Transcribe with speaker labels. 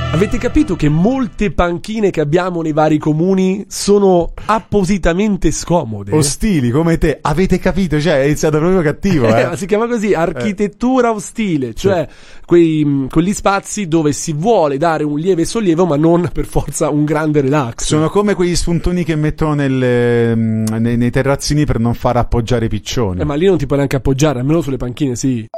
Speaker 1: Avete capito che molte panchine che abbiamo nei vari comuni sono appositamente scomode?
Speaker 2: Ostili, come te. Avete capito? Cioè, è iniziato proprio cattivo,
Speaker 1: Si chiama così, architettura ostile, cioè quegli spazi dove si vuole dare un lieve sollievo, ma non per forza un grande relax.
Speaker 2: Sono come quegli spuntoni che mettono nei terrazzini per non far appoggiare i piccioni.
Speaker 1: Ma lì non ti puoi neanche appoggiare, almeno sulle panchine sì.